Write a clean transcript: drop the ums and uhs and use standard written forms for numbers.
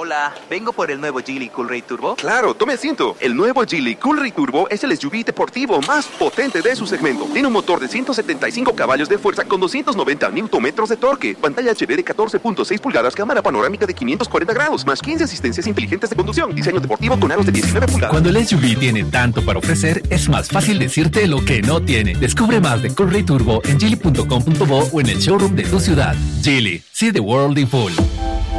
Hola, vengo por el nuevo Geely Coolray Turbo. Claro, tome asiento. El nuevo Geely Coolray Turbo es el SUV deportivo más potente de su segmento. Tiene un motor de 175 caballos de fuerza con 290 Nm de torque, pantalla HD de 14.6 pulgadas, cámara panorámica de 540 grados, más 15 asistencias inteligentes de conducción, diseño deportivo con aros de 19 pulgadas. Cuando el SUV tiene tanto para ofrecer, es más fácil decirte lo que no tiene. Descubre más de Coolray Turbo en geely.com.bo o en el showroom de tu ciudad. Geely, see the world in full.